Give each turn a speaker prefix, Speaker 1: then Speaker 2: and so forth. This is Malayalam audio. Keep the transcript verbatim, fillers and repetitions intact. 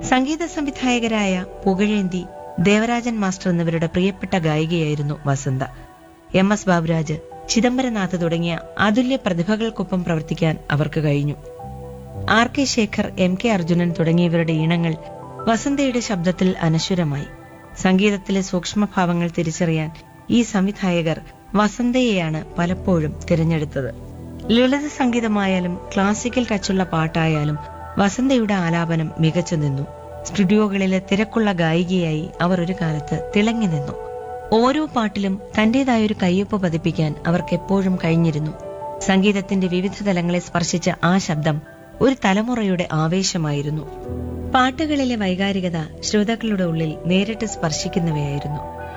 Speaker 1: സംഗീത സംവിധായകരായ പുകഴേന്തി, ദേവരാജൻ മാസ്റ്റർ എന്നിവരുടെ പ്രിയപ്പെട്ട ഗായികയായിരുന്നു വസന്ത. എം എസ് ബാബുരാജ്, ചിദംബരനാഥ് തുടങ്ങിയ അതുല്യ പ്രതിഭകൾക്കൊപ്പം പ്രവർത്തിക്കാൻ അവർക്ക് കഴിഞ്ഞു. R K Shekhar, M K Arjunan തുടങ്ങിയവരുടെ ഈണങ്ങൾ വസന്തയുടെ ശബ്ദത്തിൽ അനശ്വരമായി. സംഗീതത്തിലെ സൂക്ഷ്മഭാവങ്ങൾ തിരിച്ചറിയാൻ ഈ സംവിധായകർ വസന്തയെയാണ് പലപ്പോഴും തിരഞ്ഞെടുത്തത്. ലളിത സംഗീതമായാലും ക്ലാസിക്കൽ ടച്ചുള്ള പാട്ടായാലും വസന്തയുടെ ആലാപനം മികച്ചു നിന്നു. സ്റ്റുഡിയോകളിലെ തിരക്കുള്ള ഗായികയായി അവർ ഒരു കാലത്ത് തിളങ്ങി നിന്നു. ഓരോ പാട്ടിലും തന്റേതായൊരു കയ്യൊപ്പ് പതിപ്പിക്കാൻ അവർക്ക് എപ്പോഴും കഴിഞ്ഞിരുന്നു. സംഗീതത്തിന്റെ വിവിധ തലങ്ങളെ സ്പർശിച്ച ആ ശബ്ദം ഒരു തലമുറയുടെ ആവേശമായിരുന്നു. പാട്ടുകളിലെ വൈകാരികത ശ്രോതാക്കളുടെ ഉള്ളിൽ നേരിട്ട് സ്പർശിക്കുന്നവയായിരുന്നു.